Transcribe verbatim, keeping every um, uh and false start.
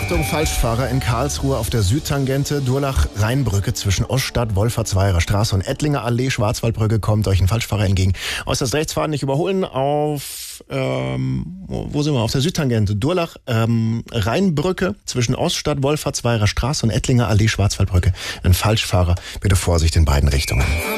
Achtung, Falschfahrer in Karlsruhe auf der Südtangente, Durlach-Rheinbrücke zwischen Oststadt, Wolfertsweirer Straße und Ettlinger Allee, Schwarzwaldbrücke kommt euch ein Falschfahrer entgegen. Äußerst Rechtsfahren nicht überholen auf, ähm, wo sind wir? Auf der Südtangente, Durlach-Rheinbrücke ähm, zwischen Oststadt, Wolfertsweirer Straße und Ettlinger Allee, Schwarzwaldbrücke. Ein Falschfahrer, bitte Vorsicht in beiden Richtungen.